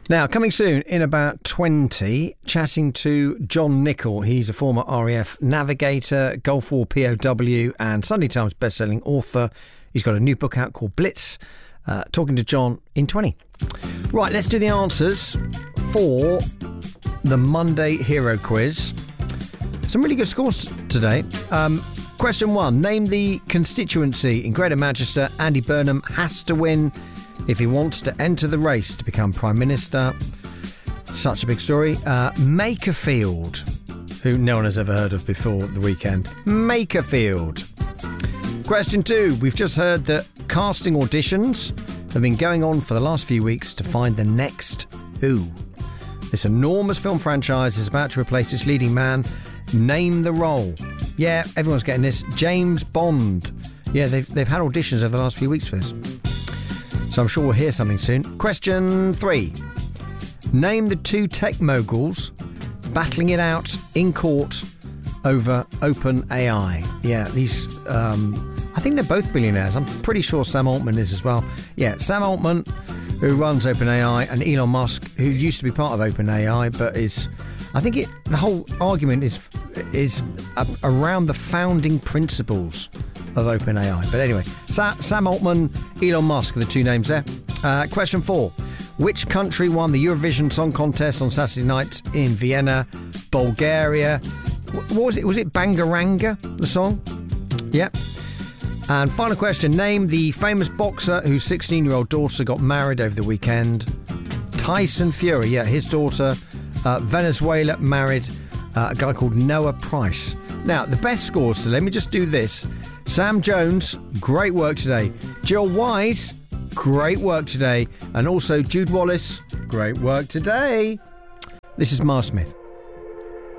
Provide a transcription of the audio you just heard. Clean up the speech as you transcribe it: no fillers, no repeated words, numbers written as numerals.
Now, coming soon in about 20, chatting to John Nichol. He's a former RAF navigator, Gulf War POW and Sunday Times bestselling author. He's got a new book out called Blitz. Talking to John in 20. Right, let's do the answers for the Monday Hero Quiz. Some really good scores today. Question 1. Name the constituency in Greater Manchester Andy Burnham has to win if he wants to enter the race to become Prime Minister. Such a big story. Makerfield, who no one has ever heard of before the weekend. Makerfield. Question 2. We've just heard that casting auditions have been going on for the last few weeks to find the next Who. This enormous film franchise is about to replace its leading man. Name the role. Yeah, everyone's getting this. James Bond. Yeah, they've had auditions over the last few weeks for this. So I'm sure we'll hear something soon. Question 3. Name the two tech moguls battling it out in court over OpenAI. Yeah, these... I think they're both billionaires. I'm pretty sure Sam Altman is as well. Yeah, Sam Altman, who runs OpenAI, and Elon Musk, who used to be part of OpenAI, but is... I think the whole argument is around the founding principles of OpenAI. But anyway, Sam Altman, Elon Musk are the two names there. Question 4. Which country won the Eurovision Song Contest on Saturday night in Vienna? Bulgaria. What was it? Was it Bangaranga, the song? Yep. And final question. Name the famous boxer whose 16-year-old daughter got married over the weekend. Tyson Fury. Yeah, his daughter... Venezuela married a guy called Noah Price. Now, the best scores, so let me just do this. Sam Jones, great work today. Jill Wise, great work today. And also Jude Wallace, great work today. This is Mark Smith.